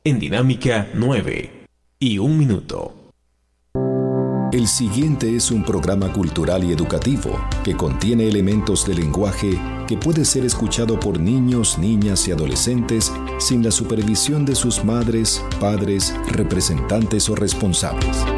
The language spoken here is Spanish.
en Dinámica 9 y 1 minuto. El siguiente es un programa cultural y educativo que contiene elementos de lenguaje que puede ser escuchado por niños, niñas y adolescentes sin la supervisión de sus madres, padres, representantes o responsables.